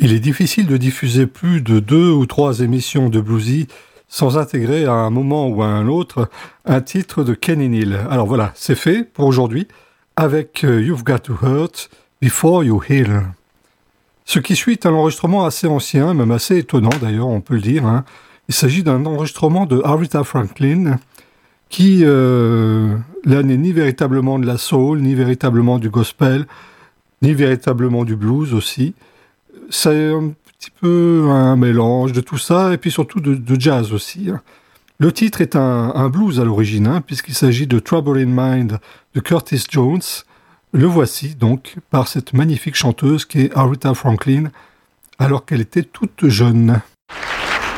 Il est difficile de diffuser plus de 2 ou 3 émissions de Bluesy sans intégrer à un moment ou à un autre un titre de Kenny Neal. Alors voilà, c'est fait pour aujourd'hui avec You've Got to Hurt Before You Heal. Ce qui suit est un enregistrement assez ancien, même assez étonnant d'ailleurs, on peut le dire. Hein. Il s'agit d'un enregistrement de Aretha Franklin qui là n'est ni véritablement de la soul, ni véritablement du gospel, ni véritablement du blues aussi. C'est un petit peu un mélange de tout ça, et puis surtout de jazz aussi. Le titre est un blues à l'origine, hein, puisqu'il s'agit de Trouble in Mind de Curtis Jones. Le voici donc par cette magnifique chanteuse qui est Aretha Franklin, alors qu'elle était toute jeune.